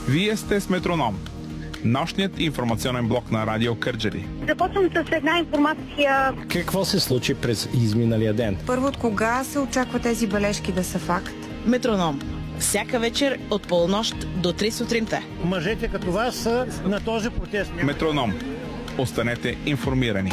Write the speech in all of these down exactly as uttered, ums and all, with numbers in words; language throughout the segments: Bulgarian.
Вие сте с Метроном, нощният информационен блок на Радио Кърджали. Започвам с една информация. Какво се случи през изминалия ден? Първо, от кога се очаква тези бележки да са факт? Метроном. Всяка вечер от полунощ до три сутринта. Мъжете като вас са на този протест. Метроном. Останете информирани.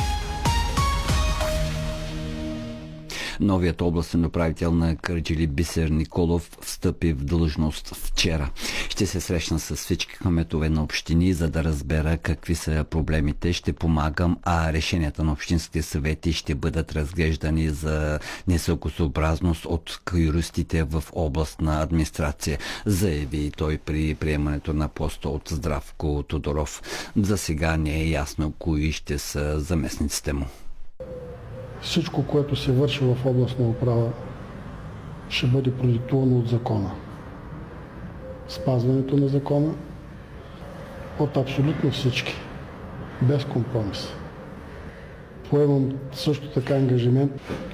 Новият областен управител на Кърджали Бисер Николов встъпи в длъжност вчера. Ще се срещна с всички кметове на общини, за да разбера какви са проблемите. Ще помагам, а решенията на общинските съвети ще бъдат разглеждани за несъкосообразност от юристите в областна администрация, заяви той при приемането на поста от Здравко Тодоров. За сега не е ясно кои ще са заместниците му. Всичко, което се върши в областна управа, ще бъде продиктувано от закона. Спазването на закона от абсолютно всички, без компромис. Поемам също така ангажимент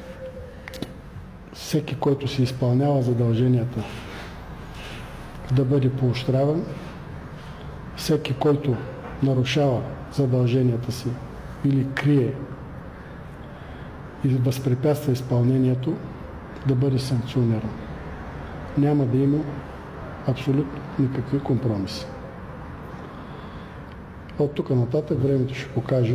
всеки, който се изпълнява задълженията, да бъде поощряван, всеки, който нарушава задълженията си или крие и възпрепятства изпълнението, да бъде санкциониран. Няма да има абсолютно никакви компромиси. От тук нататък времето ще покаже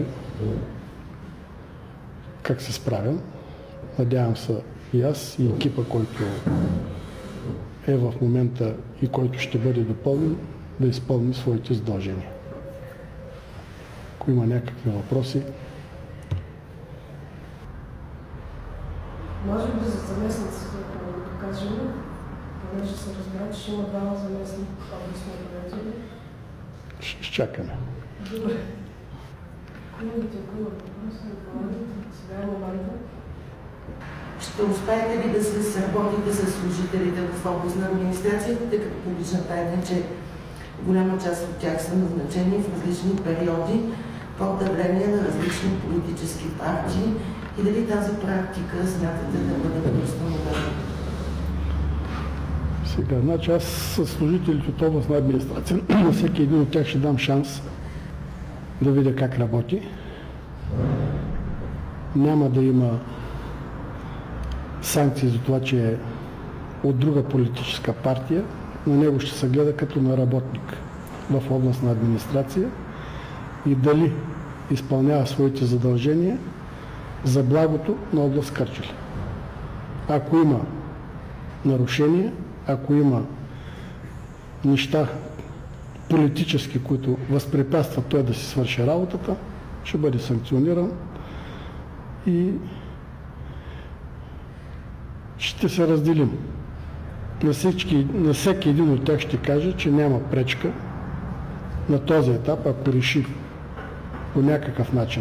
как се справям. Надявам се и аз, и екипа, който е в момента и който ще бъде допълнен, да изпълни своите задължения. Ако има някакви въпроси, може би за заместниците, ако да кажем, понеже се разбира, че има двама заместни областни управители. Ще изчакаме. Добре. Имате около въпроса, сега е момента. Ще успеете ли да се сработите с служителите в областна администрация, тъй като публична тайна, че голяма част от тях са назначени в различни периоди под давление на различни политически партии? И дали тази практика смятате да бъде възстановена? Сега, значи аз с служителите от областна администрация, на всеки един от тях ще дам шанс да видя как работи. Няма да има санкции за това, че е от друга политическа партия. На него ще се гледа като на работник в областна администрация и дали изпълнява своите задължения за благото на област Кърджали. Ако има нарушения, ако има неща политически, които възпрепятстват той да си свърши работата, ще бъде санкциониран и ще се разделим. На, всички, на всеки един от тях ще кажа, че няма пречка на този етап, ако реши по някакъв начин,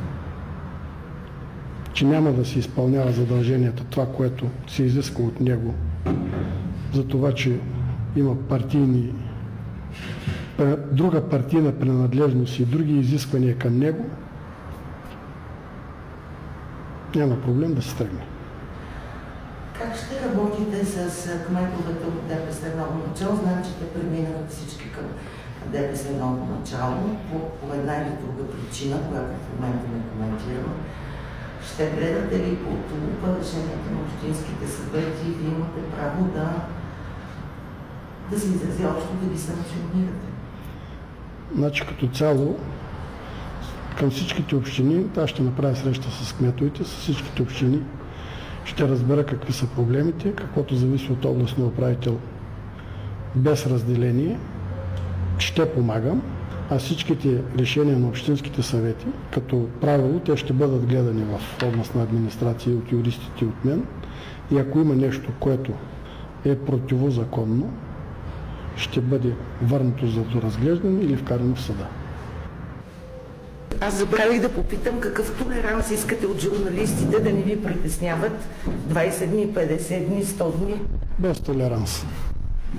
че няма да се изпълнява задълженията, това, което се изисква от него, за това, че има партийни, друга партийна принадлежност и други изисквания към него, няма проблем да се тръгне. Как ще работите с кметовете от ДПС ново начало? Знам, че те преминат всички към ДПС ново начало по, по една или друга причина, която в момента не коментирам. Ще гледате ли по това решението на общинските съвети и вие имате право да, да се изрази общо, да ги санкционирате? Значи като цяло към всичките общини, аз ще направя среща с кметовете, с всичките общини, ще разбера какви са проблемите, каквото зависи от областния управител без разделение, ще помагам, а всичките решения на общинските съвети, като правило, те ще бъдат гледани в областна администрация от юристите и от мен. И ако има нещо, което е противозаконно, ще бъде върнато за доразглеждане или вкарано в съда. Аз забравих да попитам какъв толеранс искате от журналистите да не ви притесняват двайсет дни, петдесет дни, сто дни? Без толеранс.